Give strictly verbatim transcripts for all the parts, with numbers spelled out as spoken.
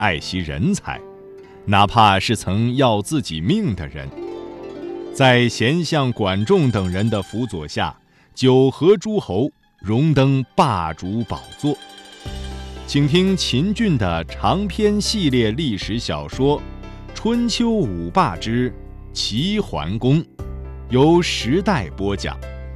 爱惜人才，哪怕是曾要自己命的人。在贤相管仲等人的辅佐下，九合诸侯，荣登霸主宝座。请听秦俊的长篇系列历史小说《春秋五霸之齐桓公》，由时代播讲。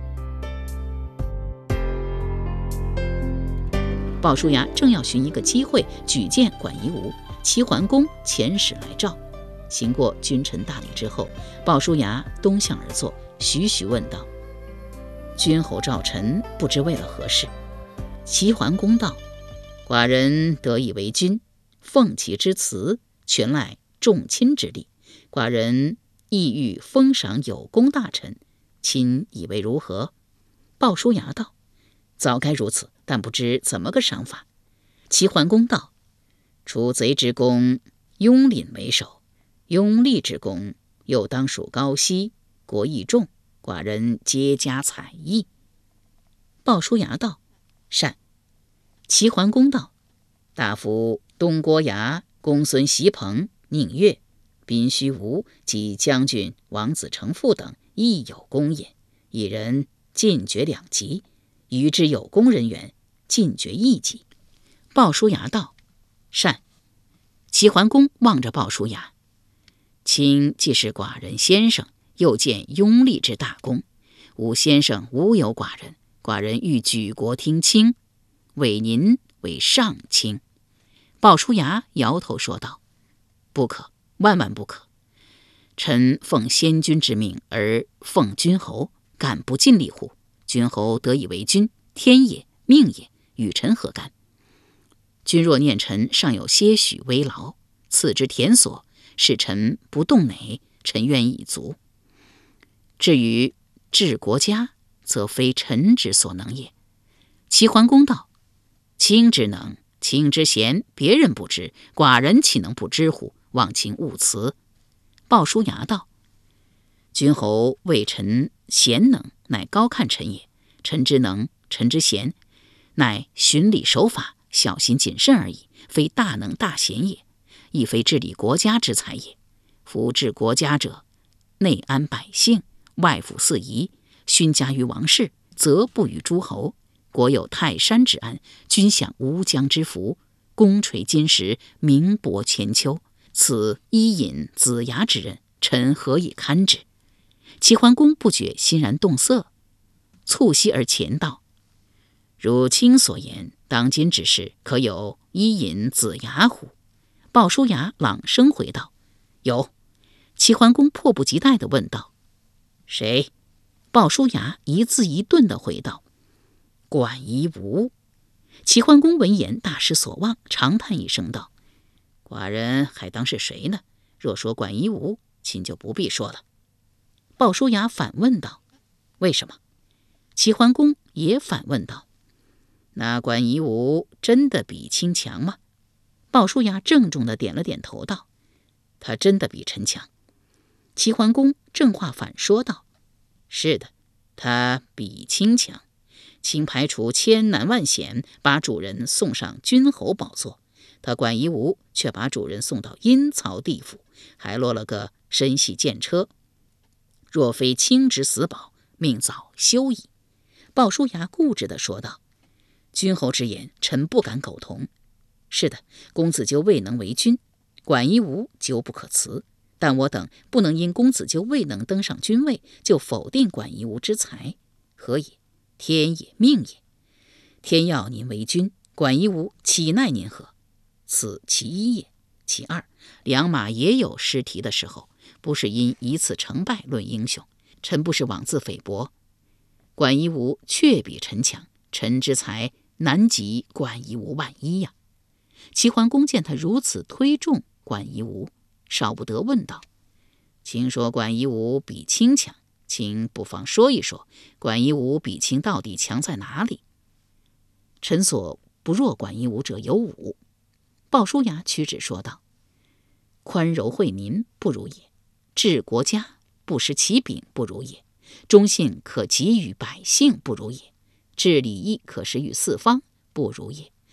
鲍叔牙正要寻一个机会举荐管夷吾，齐桓公遣使来召。行过君臣大礼之后，鲍叔牙东向而坐，徐徐问道：“君侯召臣，不知为了何事？”齐桓公道：“寡人得以为君，奉其之辞，全赖众亲之力。寡人意欲封赏有功大臣，亲以为如何？”鲍叔牙道：“早该如此，但不知怎么个赏法。”齐桓公道：“除贼之功，雍廪为首；雍厉之功，又当属高息，国益众，寡人皆加采邑。”鲍叔牙道：“善。”齐桓公道：“大夫东郭牙、公孙袭彭、宁越、宾须吴及将军王子成父等亦有功也，一人进爵两级，余之有功人员进爵一级。”鲍叔牙道：“善。”齐桓公望着鲍叔牙：“卿既是寡人先生，又见雍厉之大功，吾先生无有寡人，寡人欲举国听卿，委您为上卿。”鲍叔牙摇头说道：“不可，万万不可！臣奉先君之命而奉君侯，敢不尽力乎？君侯得以为君，天也，命也，与臣何干？君若念臣尚有些许微劳，赐之田所，使臣不动馁，臣愿以足。至于治国家，则非臣之所能也。”齐桓公道：“卿之能，卿之贤，别人不知，寡人岂能不知乎？望卿勿辞。”鲍叔牙道：“君侯谓臣贤能，乃高看臣也；臣之能，臣之贤，乃循礼守法，小心谨慎而已，非大能大贤也，亦非治理国家之才也。夫治国家者，内安百姓，外抚四夷，勋加于王室，则不与诸侯。国有泰山之安，君享吴江之福，功垂金石，名博千秋，此伊尹、子牙之任，臣何以堪之？”齐桓公不觉欣然动色，促膝而前道：“如卿所言，当今之事，可有伊尹、子牙乎？”鲍叔牙朗声回道：“有。”齐桓公迫不及待地问道：“谁？”鲍叔牙一字一顿地回道：“管夷吾。”齐桓公闻言大失所望，长叹一声道：“寡人还当是谁呢？若说管夷吾，卿就不必说了。”鲍叔牙反问道：“为什么？”齐桓公也反问道：“那管夷吾真的比卿强吗？”鲍叔牙郑重地点了点头道：“他真的比臣强。”齐桓公正话反说道：“是的，他比卿强。卿排除千难万险，把主人送上君侯宝座，他管夷吾却把主人送到阴曹地府，还落了个身系剑车。若非卿之死保，命早休矣。”鲍叔牙固执地说道：“君侯之言，臣不敢苟同。是的，公子纠未能为君，管夷吾纠不可辞。但我等不能因公子纠未能登上君位，就否定管夷吾之才，何也？天也，命也。天要您为君，管夷吾岂奈您何？此其一也。其二，良马也有失蹄的时候，不是因一次成败论英雄。臣不是妄自菲薄，管夷吾确比臣强，臣之才难及管夷吾万一呀。”齐桓公见他如此推重管夷吾，少不得问道：“卿说管夷吾比卿强，卿不妨说一说，管夷吾比卿到底强在哪里？”“臣所不若管夷吾者有五。”鲍叔牙屈指说道：“宽柔惠民不如也，治国家不失其柄不如也，忠信可给予百姓不如也，治礼义可施于四方不如也，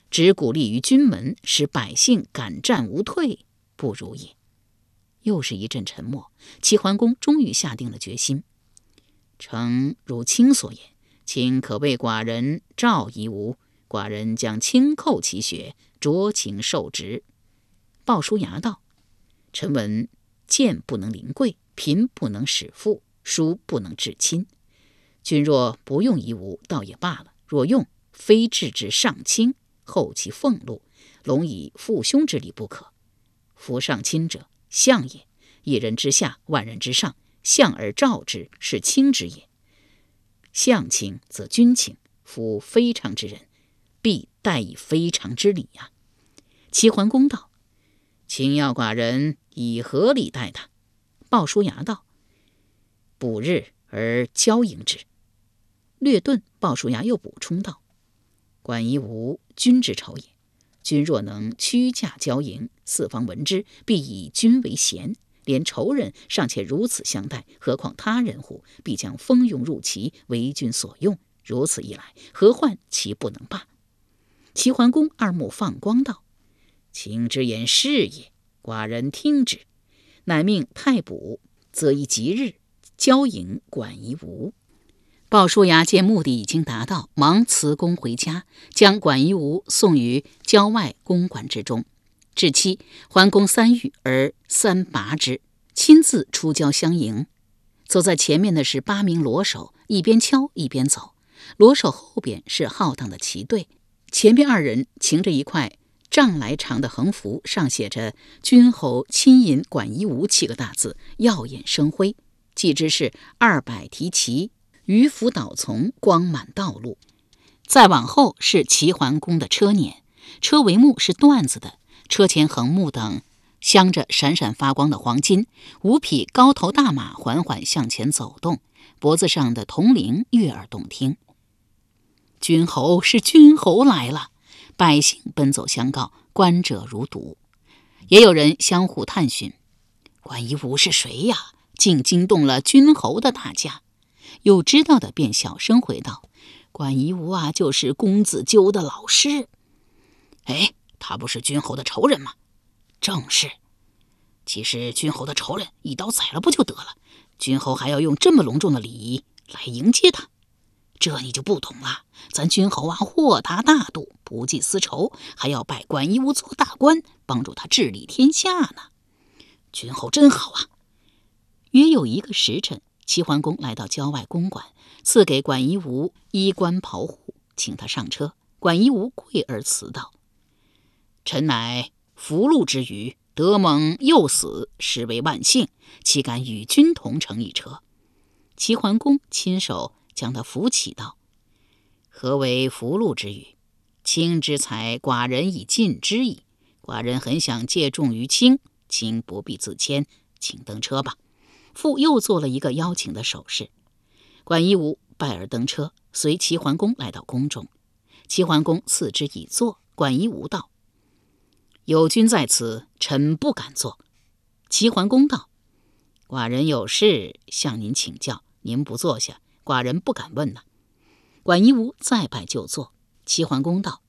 只鼓励于军门，使百姓敢战无退，不如也。又是一阵沉默，齐桓公终于下定了决心。诚如卿所言，卿可为寡人召夷吾，寡人将轻叩其血，酌情受职。鲍叔牙道：臣闻贱不能临贵，贫不能使富，疏不能至亲。君若不用夷吾，倒也罢了；若用，非治之上卿，后其俸禄，龙以父兄之礼不可。夫上卿者，相也，一人之下，万人之上，相而召之，是卿之也。相卿则君卿，夫非常之人，必待以非常之礼呀、啊。齐桓公道：卿要寡人以何礼待他？鲍叔牙道：补日而交迎之。略顿，鲍叔牙又补充道：管夷吾，君之仇也。君若能屈驾交迎，四方闻之，必以君为贤。连仇人尚且如此相待，何况他人乎？必将蜂拥入齐，为君所用。如此一来，何患其不能罢？齐桓公二目放光道：卿之言是也，寡人听之。乃命太卜，择一吉日，交迎管夷吾。鲍叔牙见目的已经达到，忙辞公回家，将管夷吾送于郊外公馆之中。至期，桓公三遇而三拔之，亲自出郊相迎。走在前面的是八名骡手，一边敲一边走。骡手后边是浩荡的骑队，前边二人擎着一块丈来长的横幅，上写着“君侯亲引管夷吾”七个大字，耀眼生辉。既知是二百提骑，鱼凫导从，光满道路。再往后是齐桓公的车辇，车帷幕是缎子的，车前横木等镶着闪闪发光的黄金，五匹高头大马缓缓向前走动，脖子上的铜铃悦耳动听。君侯是君侯来了，百姓奔走相告，观者如堵。也有人相互探寻，管夷吾是谁呀？竟惊动了君侯的大驾。有知道的便小声回道：管夷吾啊，就是公子纠的老师。哎，他不是君侯的仇人吗？正是。其实君侯的仇人一刀宰了不就得了，君侯还要用这么隆重的礼仪来迎接他，这你就不懂了。咱君侯啊，豁达大度，不计私仇，还要拜管夷吾做大官，帮助他治理天下呢。君侯真好啊。约有一个时辰，齐桓公来到郊外公馆，赐给管夷吾衣冠袍户，请他上车。管夷吾跪而辞道：臣乃福禄之余，得蒙幼死，实为万幸，岂敢与君同乘一车？齐桓公亲手将他扶起道：何为福禄之语？卿之才，寡人已尽之矣。寡人很想借重于卿，卿不必自谦，请登车吧。父又做了一个邀请的手势。管夷吾拜而登车，随齐桓公来到宫中。齐桓公赐之以坐。管夷吾道：有君在此，臣不敢坐。齐桓公道：寡人有事向您请教，您不坐下，寡人不敢问呐。管夷吾再拜就坐。齐桓公道：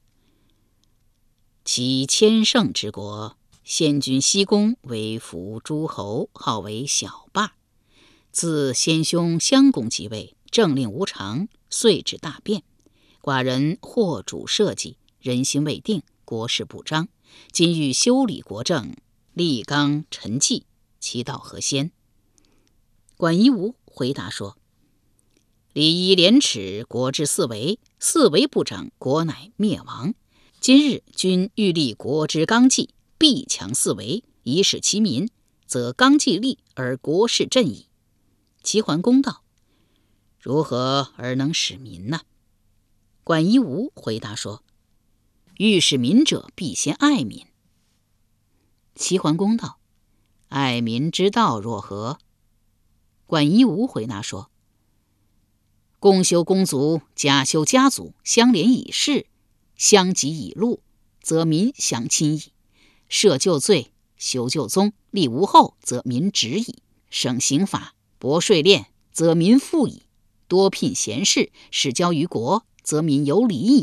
其千乘之国，先君西宫为服诸侯，号为小霸。自先兄襄公即位，政令无常，遂至大变。寡人惑主社稷，人心未定，国事不彰。今欲修理国政，立纲陈纪，其道何先？管夷吾回答说：礼义廉耻，国之四维，四维不整，国乃灭亡。今日君欲立国之纲纪，必强四维，以使其民，则纲纪立而国事振矣。齐桓公道：如何而能使民呢？管夷吾回答说：欲使民者，必先爱民。齐桓公道：爱民之道若何？管夷吾回答说：公修公族，家修家族，相连以事，相及以禄，则民相亲矣。赦旧罪，修旧宗，立无后，则民直矣。省刑法，薄税敛，则民富矣。多聘贤士，使交于国，则民有礼矣。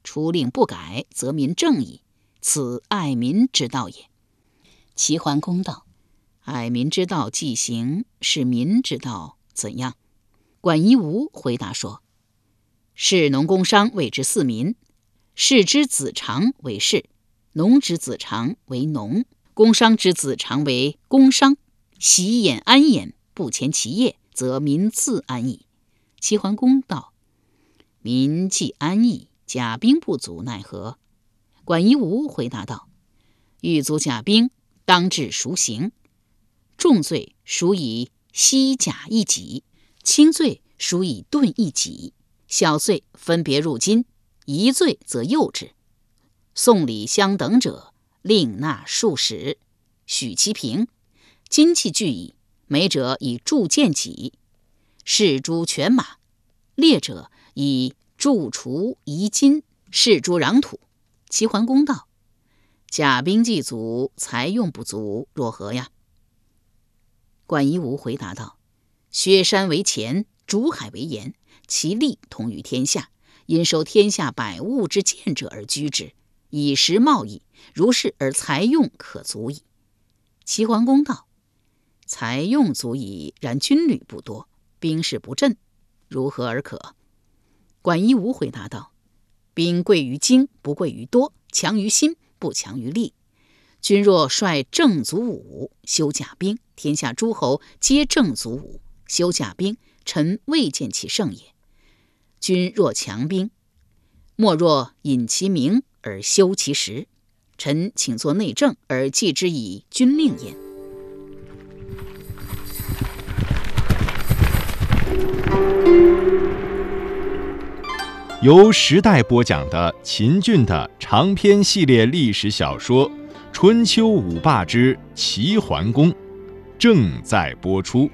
除令不改，则民正矣，此爱民之道也。齐桓公道：爱民之道既行，是民之道怎样？管夷吾回答说：士农工商谓之四民，士之子长为士，农之子长为农，工商之子长为工商。习焉安焉，不前其业，则民自安矣。齐桓公道：民既安逸，甲兵不足，奈何？管夷吾回答道：欲足甲兵，当治孰刑？重罪属以西甲一己，轻罪属以盾一己，小罪分别入京，一罪则诱之。送礼相等者，令纳数使，许其平。金器具矣，美者以铸剑戟，士诸犬马；劣者以铸厨夷金，士诸壤土。齐桓公道：甲兵既足，财用不足，若何呀？管夷吾回答道：薛山为前，竹海为沿，其利同于天下，因收天下百物之贱者而居之，以食贸易，如是而财用可足矣。齐桓公道：财用足矣，然军旅不多，兵士不振，如何而可？管夷吾回答道：兵贵于精，不贵于多，强于心，不强于力。君若率正卒武，修甲兵，天下诸侯皆正卒武，修甲兵，臣未见其胜也。君若强兵，莫若引其名而修其实，臣请作内政而记之以军令焉。 由时代播讲的秦俊的长篇系列历史小说《春秋五霸之齐桓公》正在播出。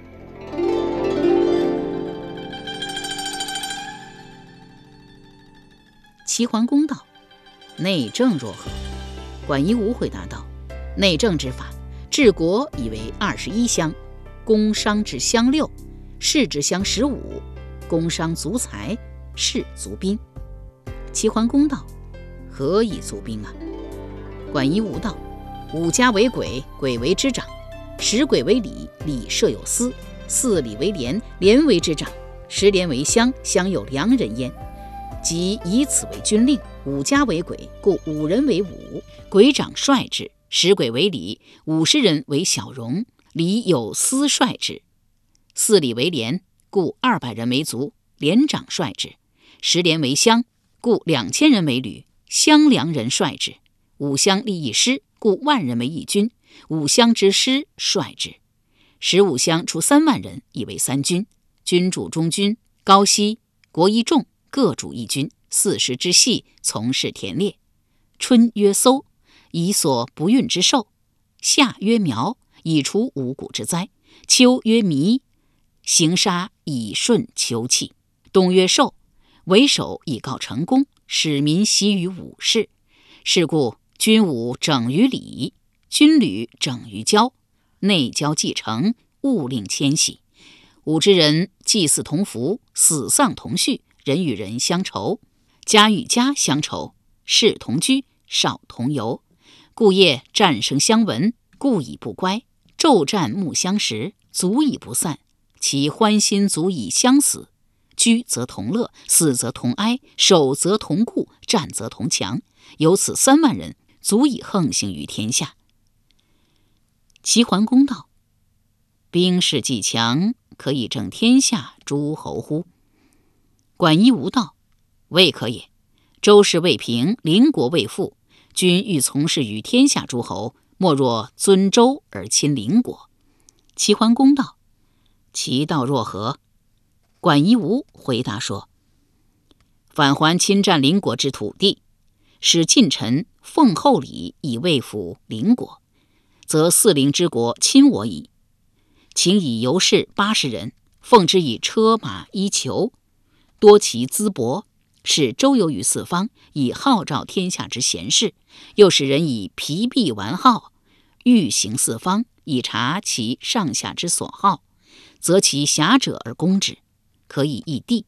齐桓公道：内政若何？管夷吾回答道：内政之法，治国以为二十一乡，工商之乡六，士之乡十五，工商足财，士足兵。齐桓公道：何以足兵啊？管夷吾道：五家为轨，轨为之长；十轨为里，里设有司；四里为连，连为之长；十连为乡，乡有良人焉。即以此为军令。五家为轨，故五人为伍，轨长率之；十轨为里，五十人为小戎，里有司率之；四里为连，故二百人为卒，连长率之；十连为乡，故两千人为旅，乡良人率之；五乡立一师，故万人为一军，五乡之师率之；十五乡出三万人，以为三军，君主中军，高息，国一众，各主一军，四十之系，从事田猎。春曰搜，以所不运之兽；夏曰苗，以除五谷之灾；秋曰弥，行杀以顺秋气；冬曰寿，为首以告成功，使民习于武事。是故军武整于礼，军旅整于交，内交继承，务令迁徙。武之人祭祀同服，死丧同序，人与人相仇，家与家相仇，士同居，少同游。故夜战声相闻，故以不乖；昼战暮相识，足以不散。其欢心足以相死。居则同乐，死则同哀，守则同固，战则同强。有此三万人，足以横行于天下。齐桓公道：兵士既强，可以正天下诸侯乎？管夷吾道：未可也。周氏未平，邻国未富，君欲从事于天下诸侯，莫若尊周而亲邻国。齐桓公道：其道若何？管夷吾回答说：返还侵占邻国之土地，使近臣奉厚礼以慰抚邻国，则四邻之国亲我矣。请以游士八十人，奉之以车马衣裘，多其资帛，使周游于四方，以号召天下之贤士；又使人以皮璧玩号，欲行四方，以察其上下之所好，择其侠者而攻之。可以易地，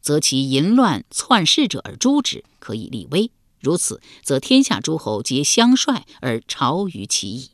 则其淫乱篡弑者而诛之，可以立威。如此，则天下诸侯皆相率而朝于其矣。